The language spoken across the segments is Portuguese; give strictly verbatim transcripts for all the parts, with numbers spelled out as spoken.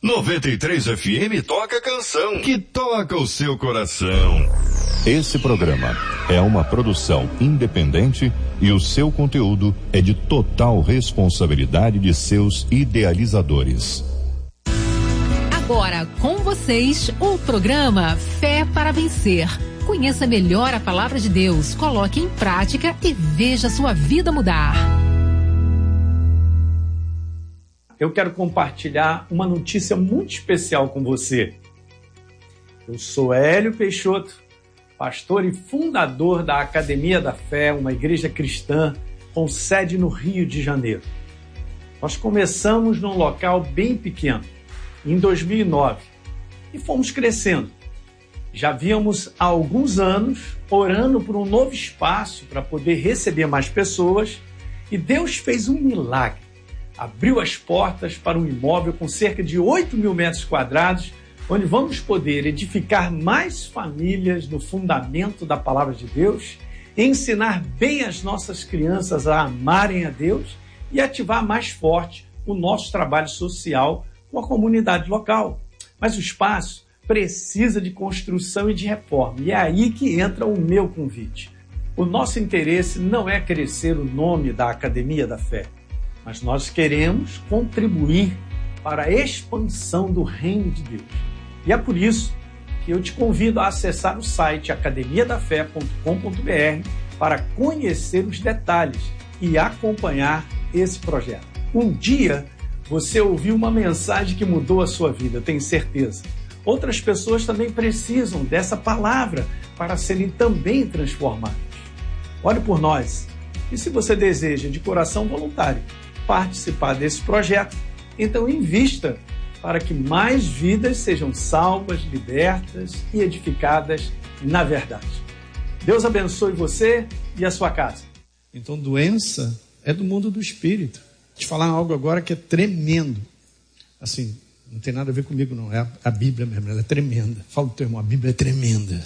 noventa e três F M toca canção que toca o seu coração. Esse programa é uma produção independente e o seu conteúdo é de total responsabilidade de seus idealizadores. Agora com vocês o programa Fé para Vencer. Conheça melhor a palavra de Deus, coloque em prática e veja sua vida mudar. Eu quero compartilhar uma notícia muito especial com você. Eu sou Hélio Peixoto, pastor e fundador da Academia da Fé, uma igreja cristã com sede no Rio de Janeiro. Nós começamos num local bem pequeno, em dois mil e nove, e fomos crescendo. Já víamos há alguns anos orando por um novo espaço para poder receber mais pessoas, e Deus fez um milagre. Abriu as portas para um imóvel com cerca de oito mil metros quadrados, onde vamos poder edificar mais famílias no fundamento da palavra de Deus, ensinar bem as nossas crianças a amarem a Deus e ativar mais forte o nosso trabalho social com a comunidade local. Mas o espaço precisa de construção e de reforma, e é aí que entra o meu convite. O nosso interesse não é crescer o nome da Academia da Fé, mas nós queremos contribuir para a expansão do reino de Deus. E é por isso que eu te convido a acessar o site academia da fé ponto com ponto b r para conhecer os detalhes e acompanhar esse projeto. Um dia você ouviu uma mensagem que mudou a sua vida, eu tenho certeza. Outras pessoas também precisam dessa palavra para serem também transformadas. Ore por nós. E se você deseja de coração voluntário participar desse projeto, então invista para que mais vidas sejam salvas, libertas e edificadas na verdade. Deus abençoe você e a sua casa. Então, doença é do mundo do espírito. Vou te falar algo agora que é tremendo. Assim, não tem nada a ver comigo não, é a, a Bíblia mesmo, ela é tremenda. Fala pro teu irmão, a Bíblia é tremenda.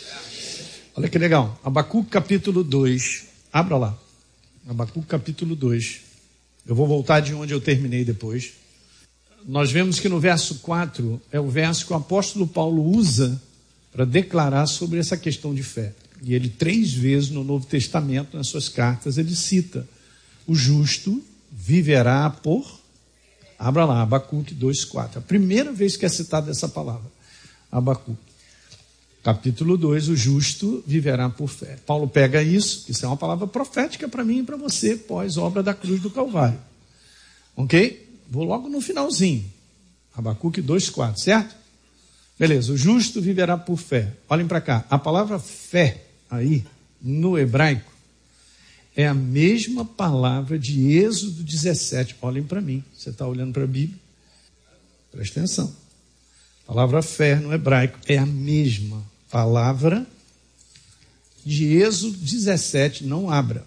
Olha que legal, Abacuque capítulo dois, abra lá. Abacuque capítulo dois. Eu vou voltar de onde eu terminei depois. Nós vemos que no verso quatro é o verso que o apóstolo Paulo usa para declarar sobre essa questão de fé. E ele três vezes no Novo Testamento, nas suas cartas, ele cita: o justo viverá por... Abra lá, Abacuque dois, quatro. A primeira vez que é citada essa palavra. Abacuque. Capítulo dois, o justo viverá por fé. Paulo pega isso, que isso é uma palavra profética para mim e para você, pós-obra da cruz do Calvário. Ok? Vou logo no finalzinho. Abacuque dois, quatro, certo? Beleza, o justo viverá por fé. Olhem para cá. A palavra fé aí, no hebraico, é a mesma palavra de Êxodo dezessete. Olhem para mim. Você está olhando para a Bíblia? Presta atenção. A palavra fé no hebraico é a mesma palavra de Êxodo dezessete. Não abra.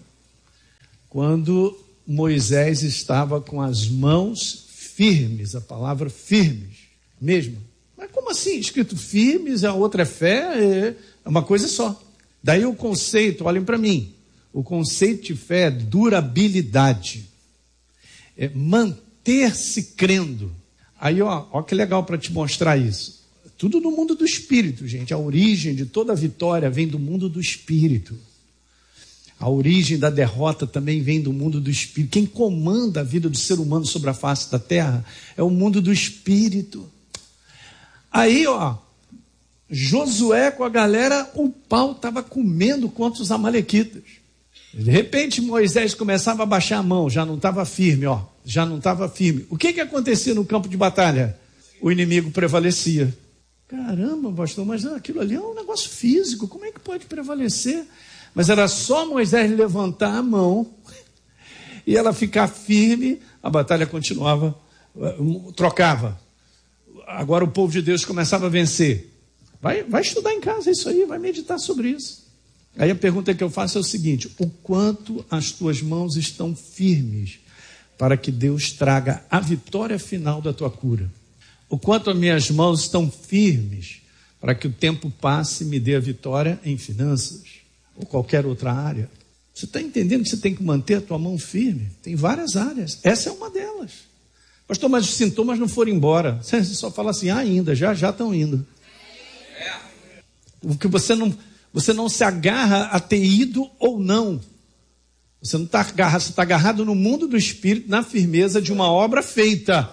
Quando Moisés estava com as mãos firmes, a palavra firmes, mesmo. Mas como assim? Escrito firmes, a outra é fé, é uma coisa só. Daí o conceito, olhem para mim, o conceito de fé é durabilidade, é manter-se crendo. Aí, ó, ó que legal para te mostrar isso. Tudo no mundo do espírito, gente. A origem de toda vitória vem do mundo do espírito. A origem da derrota também vem do mundo do espírito. Quem comanda a vida do ser humano sobre a face da terra é o mundo do espírito. Aí, ó, Josué com a galera, o pau estava comendo contra os amalequitas. De repente, Moisés começava a baixar a mão, já não estava firme, ó, já não estava firme. O que que acontecia no campo de batalha? O inimigo prevalecia. Caramba, pastor, mas aquilo ali é um negócio físico, como é que pode prevalecer? Mas era só Moisés levantar a mão e ela ficar firme, a batalha continuava, trocava. Agora o povo de Deus começava a vencer. Vai, vai estudar em casa isso aí, vai meditar sobre isso. Aí a pergunta que eu faço é o seguinte: o quanto as tuas mãos estão firmes para que Deus traga a vitória final da tua cura? O quanto as minhas mãos estão firmes para que o tempo passe e me dê a vitória em finanças ou qualquer outra área? Você está entendendo que você tem que manter a tua mão firme? Tem várias áreas, essa é uma delas. Pastor, mas os sintomas não foram embora. Você só fala assim, ah, ainda, já, já estão indo. Porque você não, você não se agarra a ter ido ou não. Você não está agarrado, você está agarrado no mundo do Espírito, na firmeza de uma obra feita.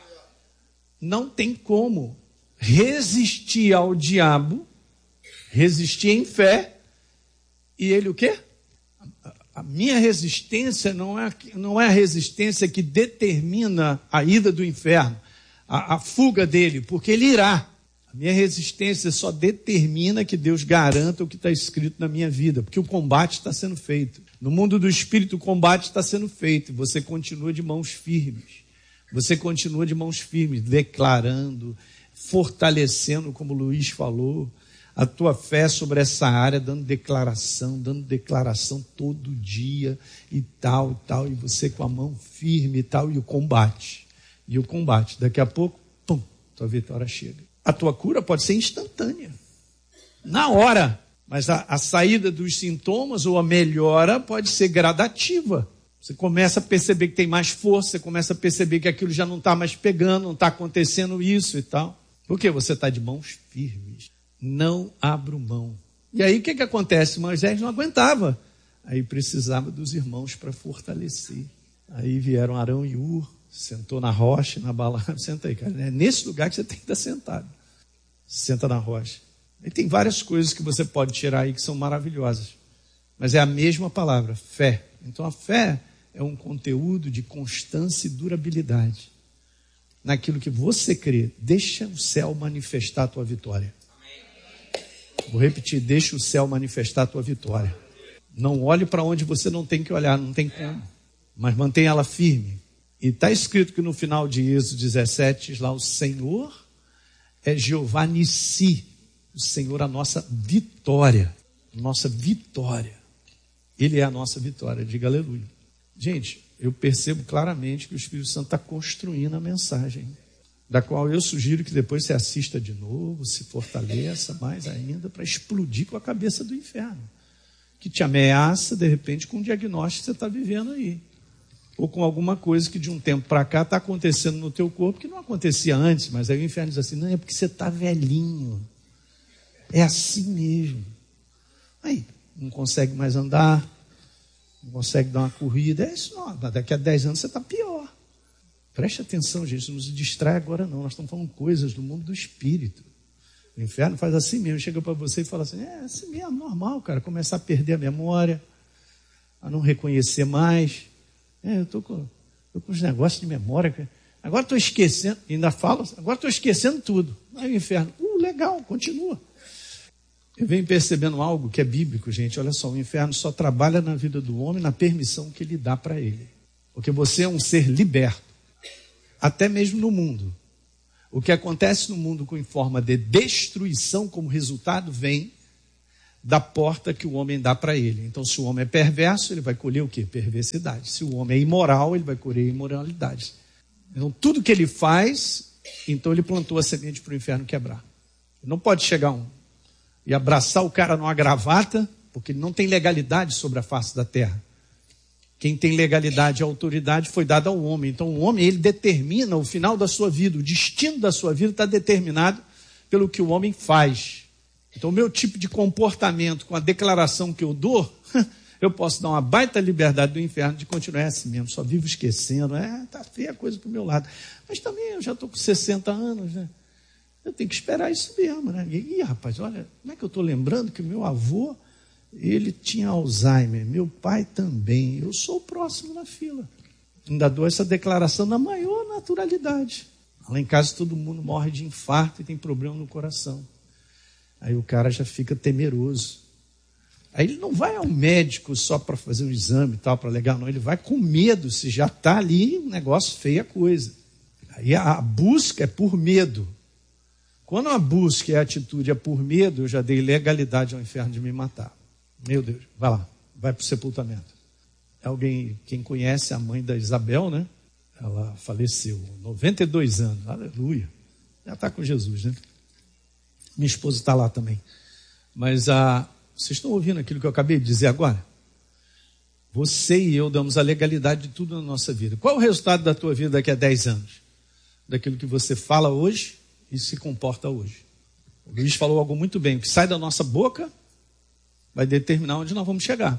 Não tem como resistir ao diabo, resistir em fé, e ele o quê? A minha resistência não é, não é a resistência que determina a ida do inferno, a, a fuga dele, porque ele irá. A minha resistência só determina que Deus garanta o que está escrito na minha vida, porque o combate está sendo feito. No mundo do Espírito, o combate está sendo feito. Você continua de mãos firmes. Você continua de mãos firmes, declarando, fortalecendo, como o Luiz falou, a tua fé sobre essa área, dando declaração, dando declaração todo dia e tal, e tal, e você com a mão firme e tal, e o combate. E o combate. Daqui a pouco, pum, tua vitória chega. A tua cura pode ser instantânea. Na hora. Mas a, a saída dos sintomas ou a melhora pode ser gradativa. Você começa a perceber que tem mais força, você começa a perceber que aquilo já não está mais pegando, não está acontecendo isso e tal. Por quê? Você está de mãos firmes. Não abro mão. E aí o que, que acontece? Moisés não aguentava. Aí precisava dos irmãos para fortalecer. Aí vieram Arão e Ur, sentou na rocha, na balada. Senta aí, cara. É nesse lugar que você tem que estar sentado. Senta na rocha. E tem várias coisas que você pode tirar aí que são maravilhosas. Mas é a mesma palavra, fé. Então a fé é um conteúdo de constância e durabilidade. Naquilo que você crê, deixa o céu manifestar a tua vitória. Vou repetir, deixa o céu manifestar a tua vitória. Não olhe para onde você não tem que olhar, não tem como. Mas mantenha ela firme. E está escrito que no final de Êxodo dezessete, diz lá, o Senhor é Jeová Nissi. O Senhor é a nossa vitória. Nossa vitória. Ele é a nossa vitória. Diga aleluia. Gente, eu percebo claramente que o Espírito Santo está construindo a mensagem, da qual eu sugiro que depois você assista de novo, se fortaleça mais ainda, para explodir com a cabeça do inferno, que te ameaça, de repente, com um diagnóstico que você está vivendo aí. Ou com alguma coisa que de um tempo para cá está acontecendo no teu corpo, que não acontecia antes, mas aí o inferno diz assim, não, é porque você está velhinho. É assim mesmo. Aí, não consegue mais andar, não consegue dar uma corrida. É isso, não. Daqui a dez anos você está pior. Preste atenção, gente, não se distrai agora não. Nós estamos falando coisas do mundo do espírito. O inferno faz assim mesmo, chega para você e fala assim, é assim mesmo, normal, cara, começar a perder a memória, a não reconhecer mais. É, eu estou com, tô com os negócios de memória, cara. Agora estou esquecendo, ainda falo, agora estou esquecendo tudo. Aí o inferno, uh, legal, continua. Eu venho percebendo algo que é bíblico, gente. Olha só, o inferno só trabalha na vida do homem na permissão que ele dá para ele. Porque você é um ser liberto, até mesmo no mundo. O que acontece no mundo com em forma de destruição como resultado vem da porta que o homem dá para ele. Então, se o homem é perverso, ele vai colher o quê? Perversidade. Se o homem é imoral, ele vai colher imoralidade. Então, tudo que ele faz, então ele plantou a semente para o inferno quebrar. Não pode chegar um e abraçar o cara numa gravata, porque ele não tem legalidade sobre a face da terra. Quem tem legalidade e autoridade foi dada ao homem. Então o homem, ele determina o final da sua vida, o destino da sua vida está determinado pelo que o homem faz. Então o meu tipo de comportamento, com a declaração que eu dou, eu posso dar uma baita liberdade do inferno de continuar assim mesmo, só vivo esquecendo, é, tá feia a coisa pro meu lado. Mas também eu já estou com sessenta anos, né? Eu tenho que esperar isso mesmo, né? E, rapaz, olha, como é que eu estou lembrando que o meu avô, ele tinha Alzheimer, meu pai também, eu sou o próximo na fila. Ainda dou essa declaração na maior naturalidade. Lá em casa todo mundo morre de infarto e tem problema no coração. Aí o cara já fica temeroso. Aí ele não vai ao médico só para fazer um exame e tal, para alegar, não. Ele vai com medo, se já está ali, um negócio feio a coisa. Aí a busca é por medo. Quando a busca e a atitude é por medo, eu já dei legalidade ao inferno de me matar. Meu Deus, vai lá, vai para o sepultamento. Alguém, quem conhece a mãe da Isabel, né? Ela faleceu, noventa e dois anos, aleluia. Já está com Jesus, né? Minha esposa está lá também. Mas a, vocês estão ouvindo aquilo que eu acabei de dizer agora? Você e eu damos a legalidade de tudo na nossa vida. Qual é o resultado da tua vida daqui a dez anos? daquilo que você fala hoje e se comporta hoje. O Luiz falou algo muito bem. O que sai da nossa boca vai determinar onde nós vamos chegar.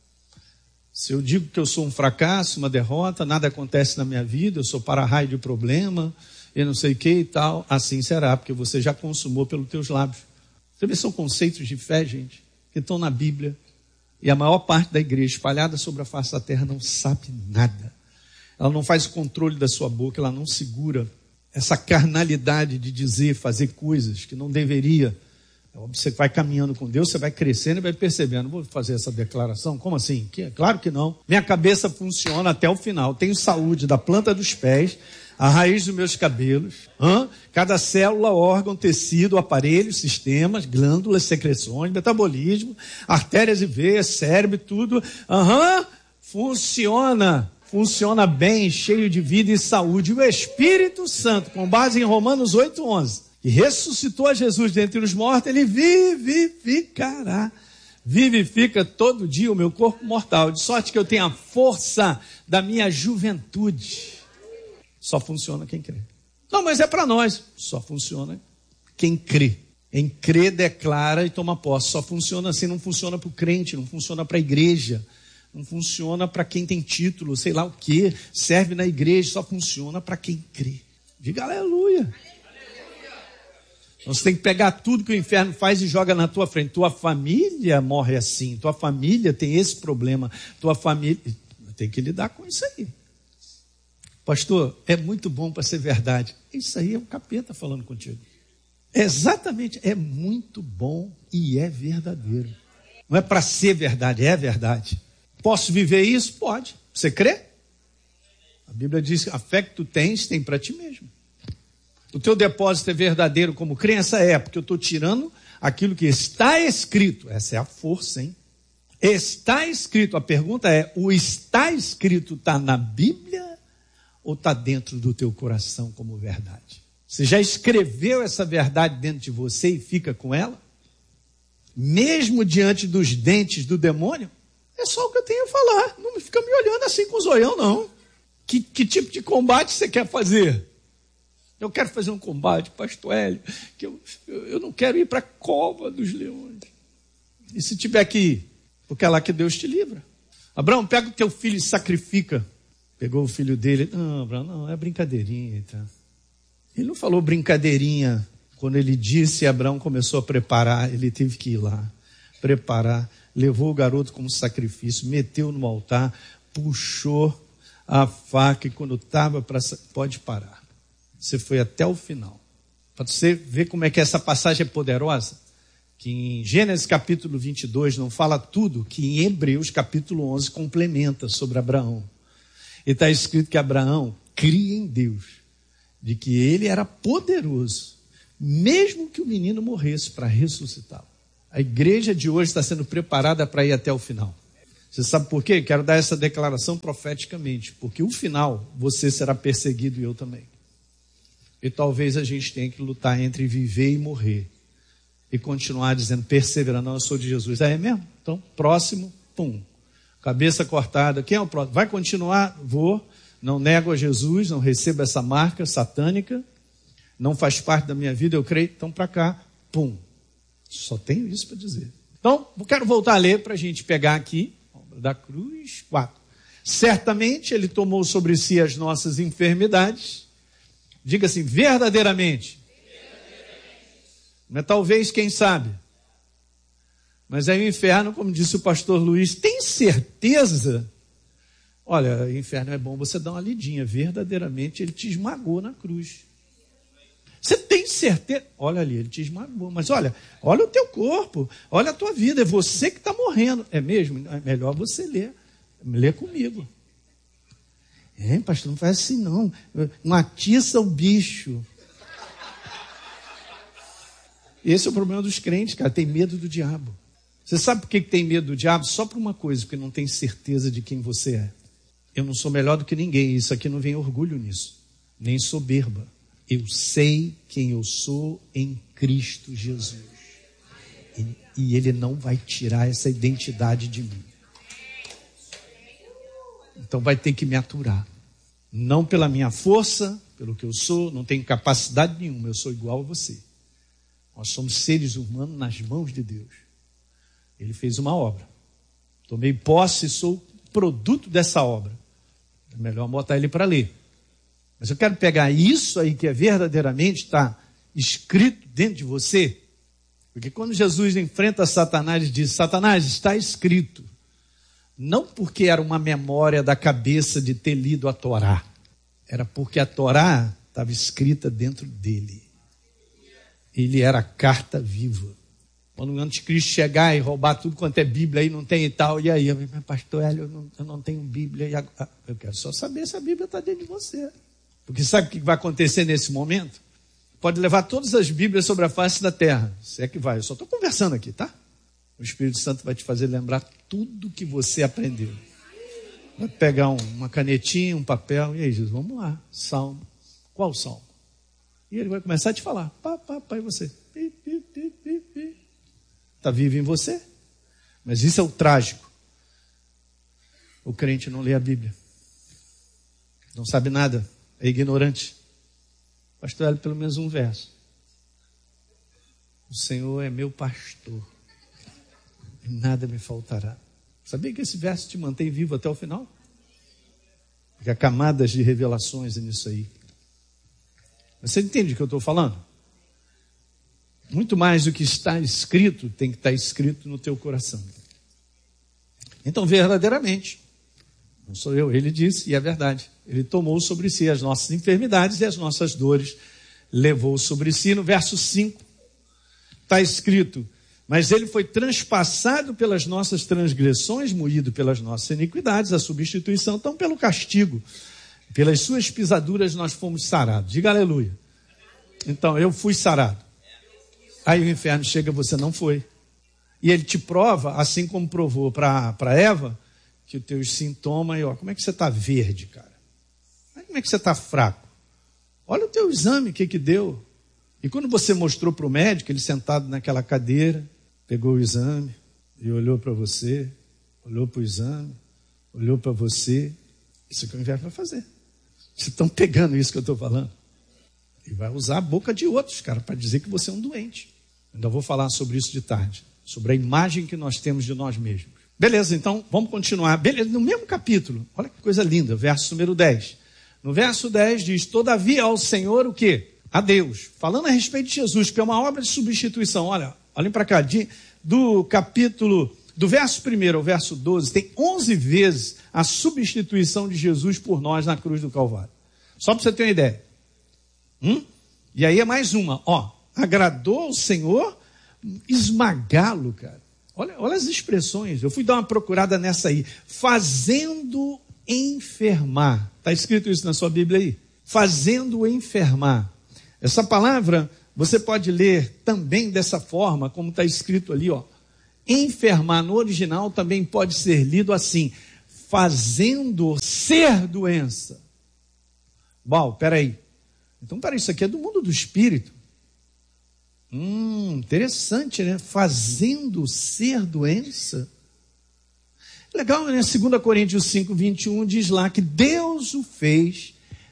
Se eu digo que eu sou um fracasso, uma derrota, nada acontece na minha vida, eu sou para-raio de problema, eu não sei o que e tal, assim será, porque você já consumou pelos teus lábios. Você vê, são conceitos de fé, gente, que estão na Bíblia. E a maior parte da igreja espalhada sobre a face da terra não sabe nada. Ela não faz controle da sua boca, ela não segura essa carnalidade de dizer, fazer coisas que não deveria. Você vai caminhando com Deus, você vai crescendo e vai percebendo. Vou fazer essa declaração? Como assim? Que, claro que não. Minha cabeça funciona até o final. Tenho saúde da planta dos pés, a raiz dos meus cabelos. Hã? Cada célula, órgão, tecido, aparelho, sistemas, glândulas, secreções, metabolismo, artérias e veias, cérebro, tudo. Aham, funciona. Funciona bem, cheio de vida e saúde. E o Espírito Santo, com base em Romanos oito, onze, que ressuscitou a Jesus dentre os mortos, ele vivificará. Vivifica todo dia o meu corpo mortal, de sorte que eu tenha a força da minha juventude. Só funciona quem crê. Não, mas é para nós. Só funciona quem crê. Em crer, declara e toma posse. Só funciona assim, não funciona para o crente, não funciona para a igreja. Não funciona para quem tem título, sei lá o que, serve na igreja, só funciona para quem crê. Diga aleluia. Então você tem que pegar tudo que o inferno faz e joga na tua frente. Tua família morre assim, tua família tem esse problema, tua família tem que lidar com isso aí. Pastor, é muito bom para ser verdade. Isso aí é o capeta falando contigo. Exatamente, é muito bom e é verdadeiro. Não é para ser verdade, é verdade. Posso viver isso? Pode. Você crê? A Bíblia diz que a fé que tu tens, tem para ti mesmo. O teu depósito é verdadeiro como crença? É, porque eu estou tirando aquilo que está escrito. Essa é a força, hein? Está escrito. A pergunta é, o está escrito está na Bíblia ou está dentro do teu coração como verdade? Você já escreveu essa verdade dentro de você e fica com ela? Mesmo diante dos dentes do demônio? É só o que eu tenho a falar. Não fica me olhando assim com o zoião, não. Que, que tipo de combate você quer fazer? Eu quero fazer um combate, pastor Hélio, que eu, eu, eu não quero ir para a cova dos leões. E se tiver que ir? Porque é lá que Deus te livra. Abraão, pega o teu filho e sacrifica. Pegou o filho dele. Não, Abraão, não, é brincadeirinha. Tá? Ele não falou brincadeirinha. Quando ele disse, Abraão começou a preparar, ele teve que ir lá, preparar. Levou o garoto como sacrifício, meteu no altar, puxou a faca e quando estava para... Pode parar. Você foi até o final. Para você ver como é que essa passagem é poderosa. Que em Gênesis capítulo vinte e dois não fala tudo, que em Hebreus capítulo onze complementa sobre Abraão. E está escrito que Abraão cria em Deus, de que ele era poderoso, mesmo que o menino morresse para ressuscitá-lo. A igreja de hoje está sendo preparada para ir até o final. Você sabe por quê? Quero dar essa declaração profeticamente. Porque o final, você será perseguido e eu também. E talvez a gente tenha que lutar entre viver e morrer. E continuar dizendo, perseverando, não, eu sou de Jesus. Ah, é mesmo? Então, próximo, pum. Cabeça cortada. Quem é o próximo? Vai continuar? Vou. Não nego a Jesus, não recebo essa marca satânica. Não faz parte da minha vida, eu creio. Então, para cá, pum. Só tenho isso para dizer. Então, eu quero voltar a ler para a gente pegar aqui, obra da cruz, quatro. Certamente ele tomou sobre si as nossas enfermidades. Diga assim, verdadeiramente. verdadeiramente. Mas talvez, quem sabe. Mas aí o inferno, como disse o pastor Luiz, tem certeza? Olha, o inferno é bom você dar uma lidinha. Verdadeiramente ele te esmagou na cruz. Você tem certeza? Olha ali, ele te esmagou. Mas olha, olha o teu corpo, olha a tua vida, é você que está morrendo. É mesmo? É melhor você ler. Lê comigo. É, pastor, não faz assim não. Matiça o bicho. Esse é o problema dos crentes, cara. Tem medo do diabo. Você sabe por que tem medo do diabo? Só por uma coisa, porque não tem certeza de quem você é. Eu não sou melhor do que ninguém. Isso aqui não vem orgulho nisso. Nem soberba. Eu sei quem eu sou em Cristo Jesus. E, e Ele não vai tirar essa identidade de mim. Então vai ter que me aturar. Não pela minha força, pelo que eu sou, não tenho capacidade nenhuma, eu sou igual a você. Nós somos seres humanos nas mãos de Deus. Ele fez uma obra. Tomei posse e sou produto dessa obra. É melhor botar ele para ler. Mas eu quero pegar isso aí que é verdadeiramente está escrito dentro de você. Porque quando Jesus enfrenta Satanás e diz, Satanás, está escrito. Não porque era uma memória da cabeça de ter lido a Torá. Era porque a Torá estava escrita dentro dele. Ele era a carta viva. Quando o anticristo chegar e roubar tudo quanto é Bíblia aí, não tem e tal, e aí, mas pastor Hélio, eu não, eu não tenho Bíblia. E agora, eu quero só saber se a Bíblia está dentro de você. Porque sabe o que vai acontecer nesse momento? Pode levar todas as Bíblias sobre a face da terra. Se é que vai, eu só estou conversando aqui, tá? O Espírito Santo vai te fazer lembrar tudo que você aprendeu. Vai pegar um, uma canetinha, um papel, e aí, Jesus, vamos lá, Salmo. Qual Salmo? E ele vai começar a te falar, pá, pá, pá, e você? Está vivo em você? Mas isso é o trágico. O crente não lê a Bíblia. Não sabe nada, é ignorante. Pastor Hélio, pelo menos um verso. O Senhor é meu pastor, e nada me faltará. Sabia que esse verso te mantém vivo até o final? Porque há camadas de revelações nisso aí. Você entende o que eu estou falando? Muito mais do que está escrito, tem que estar escrito no teu coração. Então, verdadeiramente, não sou eu, ele disse, e é verdade. Ele tomou sobre si as nossas enfermidades e as nossas dores, levou sobre si. No verso cinco, está escrito, mas ele foi transpassado pelas nossas transgressões, moído pelas nossas iniquidades, a substituição, então pelo castigo. Pelas suas pisaduras nós fomos sarados. Diga aleluia. Então, eu fui sarado. Aí o inferno chega, você não foi. E ele te prova, assim como provou para Eva, que os teus sintomas, ó, como é que você está verde, cara? Como é que você está fraco? Olha o teu exame, o que que deu? E quando você mostrou para o médico, ele sentado naquela cadeira, pegou o exame e olhou para você, olhou para o exame, olhou para você. Isso é o que o inferno vai fazer. Vocês estão pegando isso que eu estou falando? E vai usar a boca de outros, cara, para dizer que você é um doente. Ainda vou falar sobre isso de tarde, sobre a imagem que nós temos de nós mesmos. Beleza, então vamos continuar. Beleza, no mesmo capítulo, olha que coisa linda, verso número dez. No verso dez diz, todavia ao Senhor o quê? A Deus. Falando a respeito de Jesus, que é uma obra de substituição. Olha, olhem para cá, de, do capítulo, do verso primeiro ao verso doze, tem onze vezes a substituição de Jesus por nós na cruz do Calvário. Só para você ter uma ideia. Hum? E aí é mais uma, ó. Agradou ao Senhor esmagá-lo, cara. Olha, olha as expressões. Eu fui dar uma procurada nessa aí. Fazendo enfermar. Está escrito isso na sua Bíblia aí? Fazendo enfermar. Essa palavra você pode ler também dessa forma, como está escrito ali, ó. Enfermar no original também pode ser lido assim. Fazendo ser doença. Bom, peraí. Então, peraí, isso aqui é do mundo do espírito. Hum, interessante, né? Fazendo ser doença. Legal, né? dois Coríntios cinco, vinte e um diz lá que Deus o fez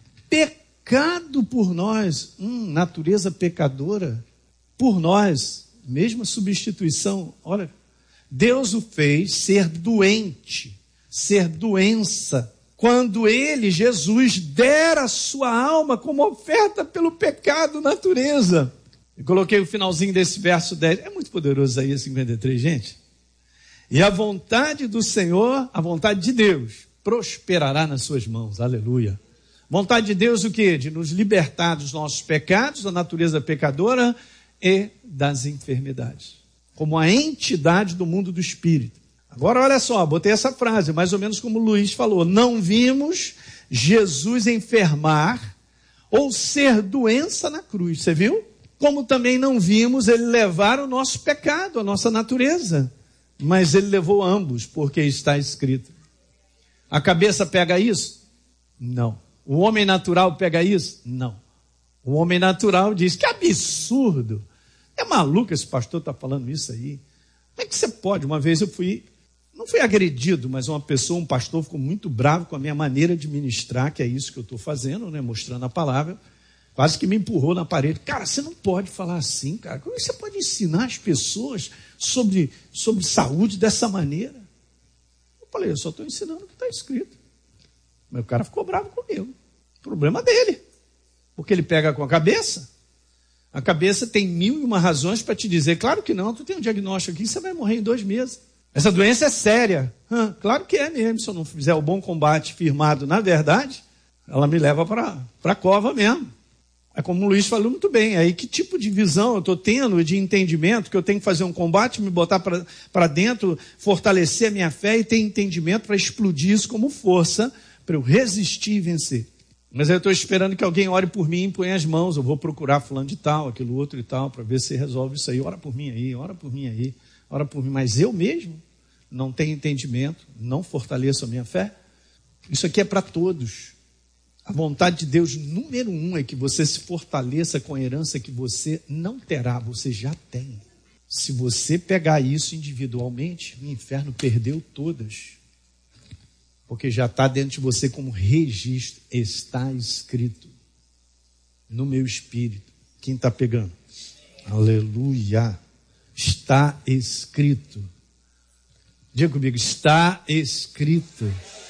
pecado por nós. Hum, natureza pecadora. Por nós. Mesma substituição. Olha, Deus o fez ser doente, ser doença. Quando ele, Jesus, dera a sua alma como oferta pelo pecado natureza. Eu coloquei o finalzinho desse verso dez. É muito poderoso Isaías cinquenta e três, gente. E a vontade do Senhor, a vontade de Deus, prosperará nas suas mãos. Aleluia. Vontade de Deus o quê? De nos libertar dos nossos pecados, da natureza pecadora e das enfermidades. Como a entidade do mundo do espírito. Agora olha só, botei essa frase, mais ou menos como o Luiz falou. Não vimos Jesus enfermar ou ser doença na cruz. Você viu? Como também não vimos ele levar o nosso pecado, a nossa natureza. Mas ele levou ambos, porque está escrito. A cabeça pega isso? Não. O homem natural pega isso? Não. O homem natural diz, que absurdo. É maluco esse pastor está falando isso aí. Como é que você pode? Uma vez eu fui não fui agredido, mas uma pessoa, um pastor, ficou muito bravo com a minha maneira de ministrar, que é isso que eu estou fazendo, né? Mostrando a palavra. Quase que me empurrou na parede. Cara, você não pode falar assim, cara. Como é que você pode ensinar as pessoas sobre, sobre saúde dessa maneira? Eu falei, eu só estou ensinando o que está escrito. Mas o cara ficou bravo comigo. Problema dele. Porque ele pega com a cabeça. A cabeça tem mil e uma razões para te dizer, claro que não, tu tem um diagnóstico aqui, você vai morrer em dois meses. Essa doença é séria. Hã, claro que é mesmo, se eu não fizer o bom combate firmado na verdade, ela me leva para a cova mesmo. É como o Luiz falou muito bem, aí que tipo de visão eu estou tendo, de entendimento, que eu tenho que fazer um combate, me botar para dentro, fortalecer a minha fé e ter entendimento para explodir isso como força, para eu resistir e vencer. Mas eu estou esperando que alguém ore por mim e põe as mãos, eu vou procurar fulano de tal, aquilo outro e tal, para ver se resolve isso aí. Ora por mim aí, ora por mim aí, ora por mim. Mas eu mesmo não tenho entendimento, não fortaleço a minha fé. Isso aqui é para todos. A vontade de Deus, número um, é que você se fortaleça com a herança que você não terá, você já tem. Se você pegar isso individualmente, o inferno perdeu todas. Porque já está dentro de você como registro, está escrito no meu espírito. Quem está pegando? Aleluia! Está escrito. Diga comigo, está escrito.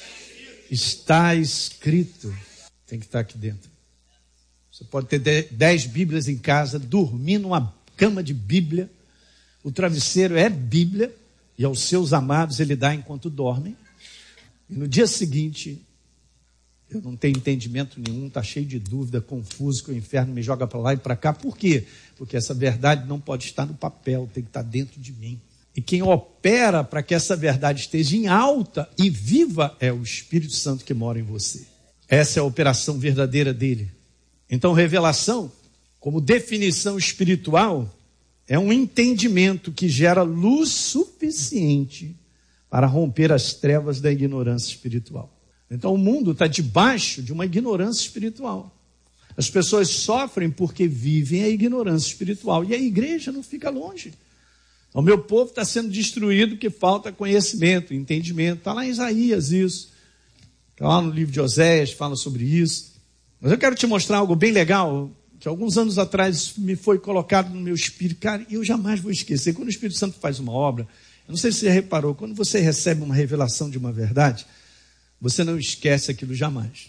Está escrito. Tem que estar aqui dentro. Você pode ter dez Bíblias em casa, dormir numa cama de Bíblia. O travesseiro é Bíblia e aos seus amados ele dá enquanto dormem. E no dia seguinte, eu não tenho entendimento nenhum, está cheio de dúvida, confuso, que o inferno me joga para lá e para cá. Por quê? Porque essa verdade não pode estar no papel, tem que estar dentro de mim. E quem opera para que essa verdade esteja em alta e viva é o Espírito Santo que mora em você. Essa é a operação verdadeira dele. Então, revelação, como definição espiritual, é um entendimento que gera luz suficiente para romper as trevas da ignorância espiritual. Então, o mundo está debaixo de uma ignorância espiritual. As pessoas sofrem porque vivem a ignorância espiritual. E a igreja não fica longe. O meu povo está sendo destruído porque falta conhecimento, entendimento. Está lá em Isaías isso. Está lá no livro de Oséias, fala sobre isso. Mas eu quero te mostrar algo bem legal, que alguns anos atrás me foi colocado no meu espírito. Cara, e eu jamais vou esquecer. Quando o Espírito Santo faz uma obra, eu não sei se você reparou, quando você recebe uma revelação de uma verdade, você não esquece aquilo jamais.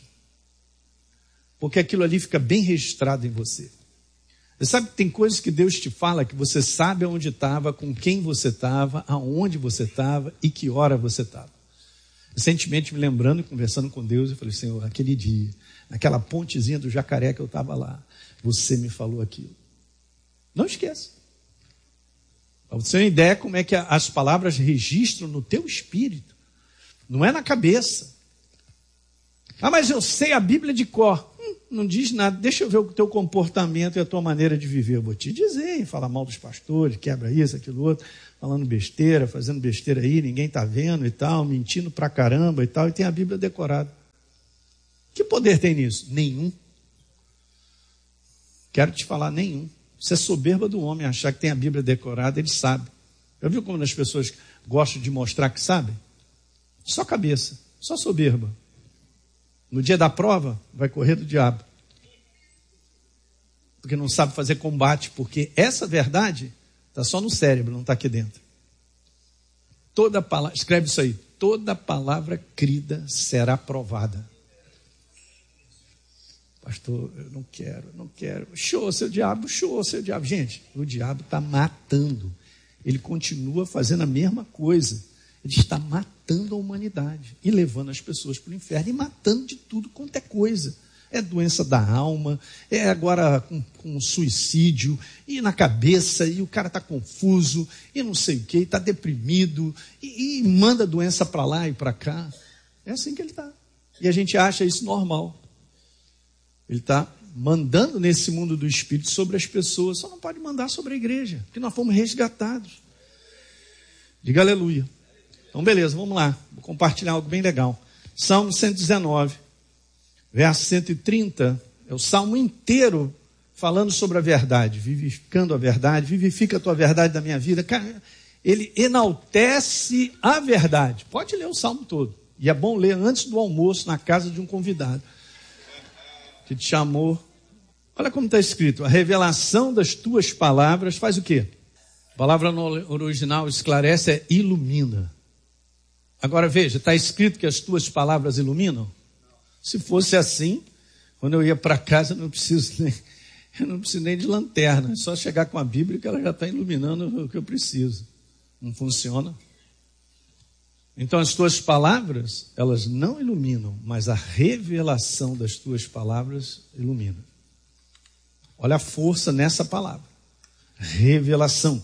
Porque aquilo ali fica bem registrado em você. Você sabe que tem coisas que Deus te fala que você sabe aonde estava, com quem você estava, aonde você estava e que hora você estava. Recentemente, me lembrando e conversando com Deus, eu falei, Senhor, aquele dia, naquela pontezinha do Jacaré que eu estava lá, você me falou aquilo. Não esqueça. Para você ter uma ideia como é que as palavras registram no teu espírito. Não é na cabeça. Ah, mas eu sei a Bíblia de cor. Hum, não diz nada. Deixa eu ver o teu comportamento e a tua maneira de viver. Eu vou te dizer, falar mal dos pastores, quebra isso, aquilo outro, falando besteira, fazendo besteira aí, ninguém está vendo e tal, mentindo pra caramba e tal, e tem a Bíblia decorada. Que poder tem nisso? Nenhum. Quero te falar, nenhum. Isso é soberba do homem, achar que tem a Bíblia decorada, ele sabe. Já viu como as pessoas gostam de mostrar que sabem? Só cabeça, só soberba. No dia da prova, vai correr do diabo. Porque não sabe fazer combate, porque essa verdade está só no cérebro, não está aqui dentro. Toda palavra, escreve isso aí, toda palavra crida será provada. Pastor, eu não quero, não quero. Show, seu diabo, show, seu diabo. Gente, o diabo está matando. Ele continua fazendo a mesma coisa. Ele está matando a humanidade e levando as pessoas para o inferno e matando de tudo quanto é coisa. É doença da alma, é agora com, com suicídio, e na cabeça, e o cara está confuso, e não sei o que, está deprimido, e, e manda a doença para lá e para cá. É assim que ele está. E a gente acha isso normal. Ele está mandando nesse mundo do Espírito sobre as pessoas, só não pode mandar sobre a igreja, porque nós fomos resgatados. Diga aleluia. Então, beleza, vamos lá. Vou compartilhar algo bem legal. Salmo cento e dezenove, verso cento e trinta, é o salmo inteiro falando sobre a verdade, vivificando a verdade, vivifica a tua verdade da minha vida. Cara, ele enaltece a verdade. Pode ler o Salmo todo. E é bom ler antes do almoço na casa de um convidado que te chamou. Olha como está escrito. A revelação das tuas palavras faz o quê? A palavra no original esclarece, é ilumina. Agora veja, está escrito que as tuas palavras iluminam? Se fosse assim, quando eu ia para casa, eu não preciso nem, eu não preciso nem de lanterna. É só chegar com a Bíblia que ela já está iluminando o que eu preciso. Não funciona. Então as tuas palavras, elas não iluminam, mas a revelação das tuas palavras ilumina. Olha a força nessa palavra. Revelação.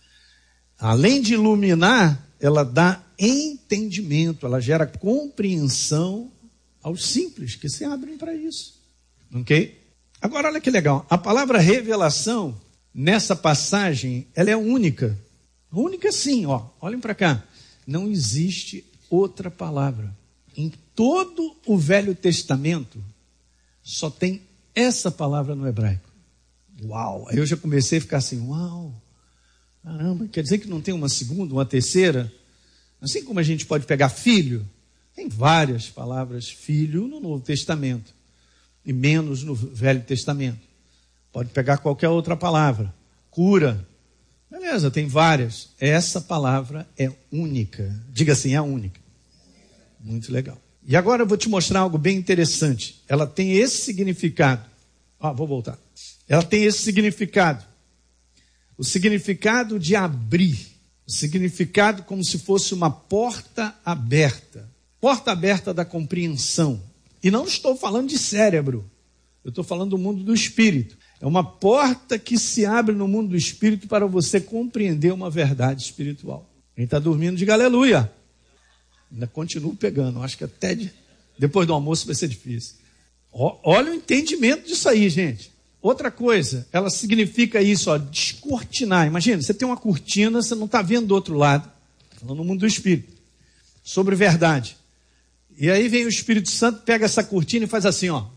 Além de iluminar, ela dá entendimento, ela gera compreensão aos simples que se abrem para isso. Ok? Agora olha que legal. A palavra revelação, nessa passagem, ela é única. Única sim, ó. Olhem para cá. Não existe outra palavra. Em todo o Velho Testamento, só tem essa palavra no hebraico. Uau! Aí eu já comecei a ficar assim, uau! Caramba, quer dizer que não tem uma segunda, uma terceira? Assim como a gente pode pegar filho, tem várias palavras filho no Novo Testamento e menos no Velho Testamento. Pode pegar qualquer outra palavra. Cura. Beleza, tem várias. Essa palavra é única. Diga assim, é única. Muito legal. E agora eu vou te mostrar algo bem interessante. Ela tem esse significado. Ah, vou voltar. Ela tem esse significado. O significado de abrir. O significado como se fosse uma porta aberta. Porta aberta da compreensão. E não estou falando de cérebro. Eu estou falando do mundo do espírito. É uma porta que se abre no mundo do espírito para você compreender uma verdade espiritual. Quem está dormindo, diga aleluia. Ainda continuo pegando. Acho que até de... depois do almoço vai ser difícil. O... Olha o entendimento disso aí, gente. Outra coisa, ela significa isso, ó, descortinar. Imagina, você tem uma cortina, você não está vendo do outro lado. Falando no mundo do espírito. Sobre verdade. E aí vem o Espírito Santo, pega essa cortina e faz assim, ó.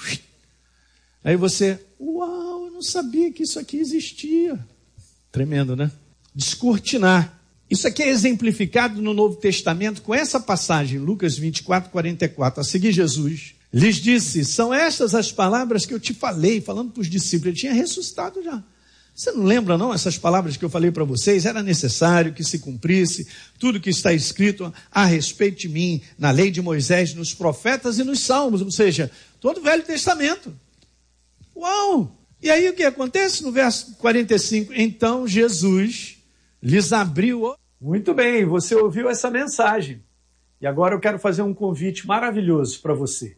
Aí você, uau, eu não sabia que isso aqui existia. Tremendo, né? Descortinar. Isso aqui é exemplificado no Novo Testamento com essa passagem, Lucas vinte e quatro, quarenta e quatro. A seguir, Jesus lhes disse, são estas as palavras que eu te falei, falando para os discípulos. Ele tinha ressuscitado já. Você não lembra, não, essas palavras que eu falei para vocês? Era necessário que se cumprisse tudo que está escrito a respeito de mim, na lei de Moisés, nos profetas e nos salmos, ou seja, todo o Velho Testamento. Uau! E aí o que acontece no verso quarenta e cinco? Então Jesus lhes abriu... Muito bem, você ouviu essa mensagem. E agora eu quero fazer um convite maravilhoso para você.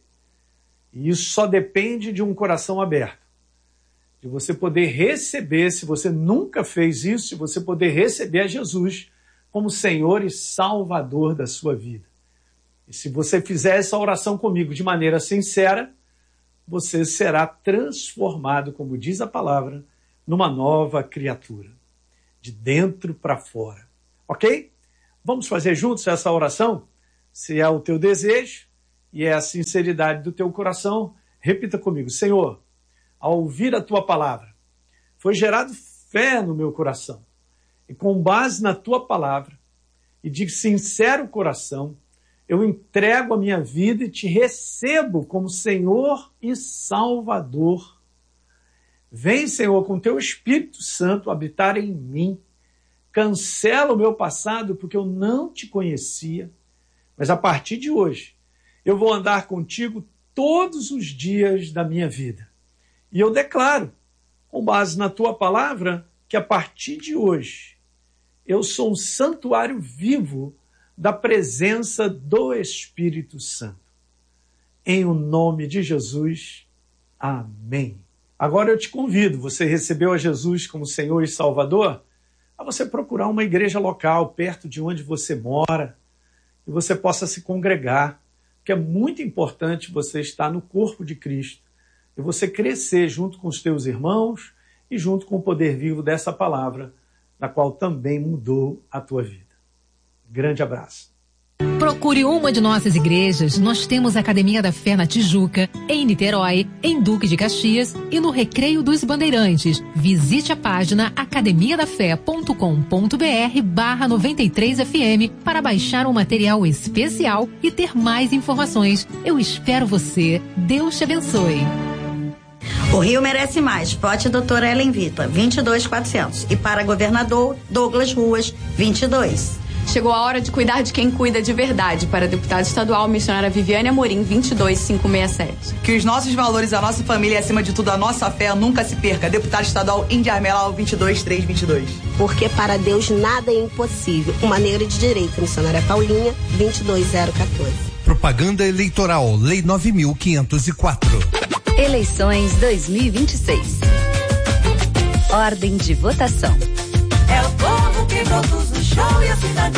E isso só depende de um coração aberto. De você poder receber, se você nunca fez isso, de você poder receber a Jesus como Senhor e Salvador da sua vida. E se você fizer essa oração comigo de maneira sincera, você será transformado, como diz a palavra, numa nova criatura. De dentro para fora. Ok? Vamos fazer juntos essa oração? Se é o teu desejo e é a sinceridade do teu coração, repita comigo. Senhor, ao ouvir a tua palavra, foi gerado fé no meu coração. E com base na tua palavra, e de sincero coração, eu entrego a minha vida e te recebo como Senhor e Salvador. Vem, Senhor, com teu Espírito Santo habitar em mim. Cancela o meu passado porque eu não te conhecia. Mas a partir de hoje, eu vou andar contigo todos os dias da minha vida. E eu declaro, com base na tua palavra, que a partir de hoje, eu sou um santuário vivo da presença do Espírito Santo. Em o nome de Jesus, amém. Agora eu te convido, você recebeu a Jesus como Senhor e Salvador, a você procurar uma igreja local perto de onde você mora, e você possa se congregar, porque é muito importante você estar no corpo de Cristo, e você crescer junto com os teus irmãos e junto com o poder vivo dessa palavra, na qual também mudou a tua vida. Grande abraço. Procure uma de nossas igrejas. Nós temos a Academia da Fé na Tijuca, em Niterói, em Duque de Caxias e no Recreio dos Bandeirantes. Visite a página academia da fé ponto com ponto br barra noventa e três F M para baixar um material especial e ter mais informações. Eu espero você. Deus te abençoe. O Rio merece mais. Vote doutora Ellen Vita, vinte e dois mil e quatrocentos. E para governador, Douglas Ruas, vinte e dois. Chegou a hora de cuidar de quem cuida de verdade. Para deputada estadual, missionária Viviane Amorim, vinte e dois mil quinhentos e sessenta e sete. Que os nossos valores, a nossa família e, acima de tudo, a nossa fé nunca se perca. Deputada estadual Índia Armelau, vinte e dois mil trezentos e vinte e dois. Porque para Deus nada é impossível. Uma negra de direita, missionária Paulinha, vinte e dois mil quatorze. Propaganda eleitoral, Lei nove mil quinhentos e quatro. Eleições dois mil e vinte e seis. Ordem de votação. É o povo que produz o show e assim dá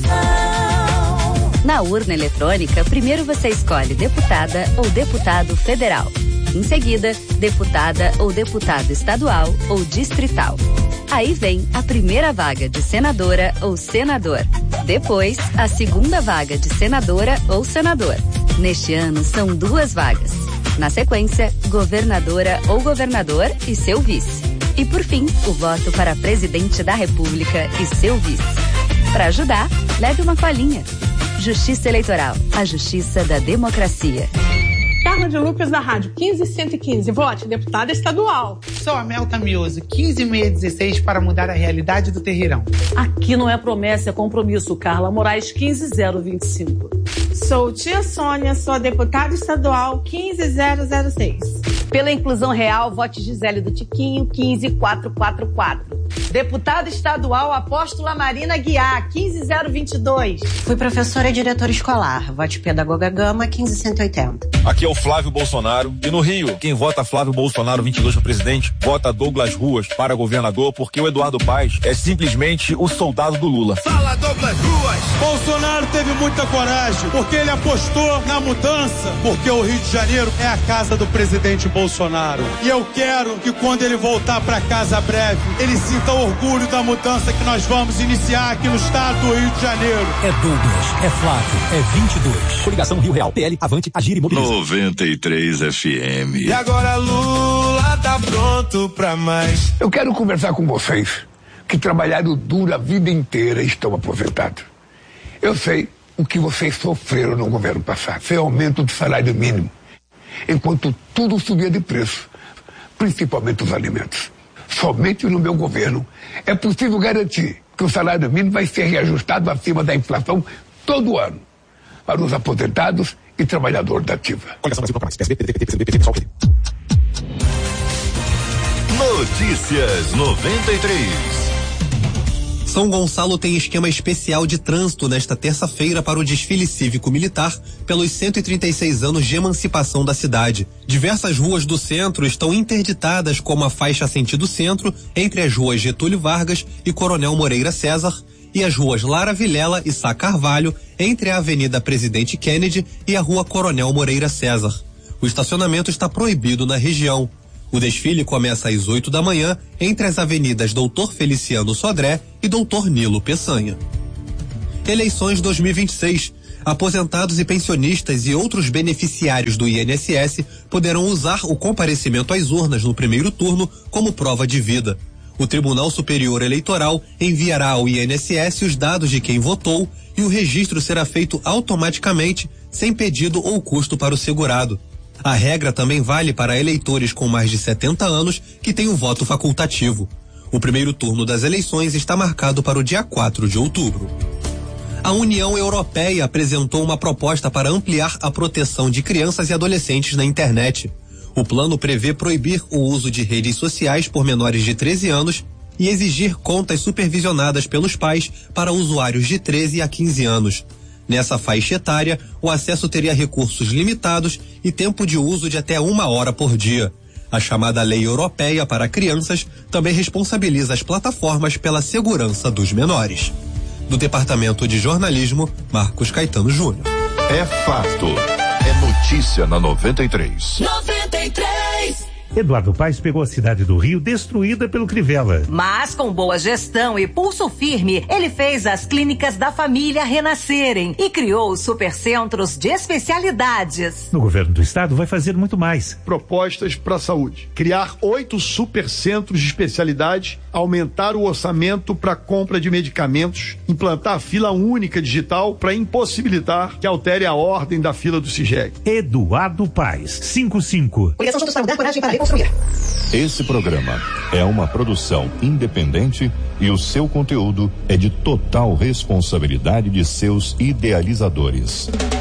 direção. Na urna eletrônica, primeiro você escolhe deputada ou deputado federal. Em seguida, deputada ou deputado estadual ou distrital. Aí vem a primeira vaga de senadora ou senador. Depois, a segunda vaga de senadora ou senador. Neste ano, são duas vagas. Na sequência, governadora ou governador e seu vice. E por fim, o voto para presidente da República e seu vice. Para ajudar, leve uma colinha. Justiça Eleitoral, a justiça da democracia. Carla de Lucas da Rádio quinze cento e quinze, vote deputada estadual. Sou a Melta Mioso, quinze mil e dezesseis, para mudar a realidade do Terreirão. Aqui não é promessa, é compromisso. Carla Moraes, quinze mil vinte e cinco. Sou tia Sônia, sou a deputada estadual quinze mil seis. Pela inclusão real, vote Gisele do Tiquinho, quinze mil quatrocentos e quarenta e quatro. Deputada estadual Apóstola Marina Guiar, quinze mil vinte e dois. Fui professora e diretora escolar, vote Pedagoga Gama, quinze mil cento e oitenta. Aqui é o Flávio Bolsonaro. E no Rio, quem vota Flávio Bolsonaro vinte e dois para presidente, vota Douglas Ruas para governador, porque o Eduardo Paes é simplesmente o soldado do Lula. Fala, Douglas Ruas! Bolsonaro teve muita coragem, porque ele apostou na mudança, porque o Rio de Janeiro é a casa do presidente Bolsonaro. E eu quero que quando ele voltar para casa breve, ele sinta orgulho da mudança que nós vamos iniciar aqui no estado do Rio de Janeiro. É Douglas, é Flávio, é vinte e dois. Coligação Rio Real, P L, Avante, Agir e Mobiliza. noventa e três F M. E agora Lula tá pronto pra mais. Eu quero conversar com vocês que trabalharam duro a vida inteira e estão aposentados. Eu sei o que vocês sofreram no governo passado. Foi aumento do salário mínimo, enquanto tudo subia de preço, principalmente os alimentos. Somente no meu governo é possível garantir que o salário mínimo vai ser reajustado acima da inflação todo ano para os aposentados e trabalhadores da ativa. Notícias noventa e três. São Gonçalo tem esquema especial de trânsito nesta terça-feira para o desfile cívico-militar pelos cento e trinta e seis anos de emancipação da cidade. Diversas ruas do centro estão interditadas, como a faixa sentido centro, entre as ruas Getúlio Vargas e Coronel Moreira César, e as ruas Lara Vilela e Sá Carvalho, entre a Avenida Presidente Kennedy e a Rua Coronel Moreira César. O estacionamento está proibido na região. O desfile começa às oito da manhã entre as avenidas Doutor Feliciano Sodré e Doutor Nilo Peçanha. Eleições dois mil e vinte e seis. Aposentados e pensionistas e outros beneficiários do I N S S poderão usar o comparecimento às urnas no primeiro turno como prova de vida. O Tribunal Superior Eleitoral enviará ao I N S S os dados de quem votou e o registro será feito automaticamente, sem pedido ou custo para o segurado. A regra também vale para eleitores com mais de setenta anos que têm o voto facultativo. O primeiro turno das eleições está marcado para o dia quatro de outubro. A União Europeia apresentou uma proposta para ampliar a proteção de crianças e adolescentes na internet. O plano prevê proibir o uso de redes sociais por menores de treze anos e exigir contas supervisionadas pelos pais para usuários de treze a quinze anos. Nessa faixa etária, o acesso teria recursos limitados e tempo de uso de até uma hora por dia. A chamada Lei Europeia para Crianças também responsabiliza as plataformas pela segurança dos menores. Do Departamento de Jornalismo, Marcos Caetano Júnior. É fato. É notícia na noventa e três. noventa e três. Eduardo Paes pegou a cidade do Rio destruída pelo Crivella. Mas com boa gestão e pulso firme, ele fez as clínicas da família renascerem e criou supercentros de especialidades. No governo do estado vai fazer muito mais. Propostas para a saúde. Criar oito supercentros de especialidade, aumentar o orçamento para compra de medicamentos, implantar fila única digital para impossibilitar que altere a ordem da fila do CIGEG. Eduardo Paes, cinquenta e cinco. Esse programa é uma produção independente e o seu conteúdo é de total responsabilidade de seus idealizadores.